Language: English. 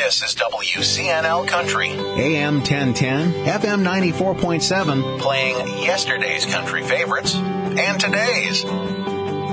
This is WCNL Country. AM 1010, FM 94.7. Playing yesterday's country favorites and today's.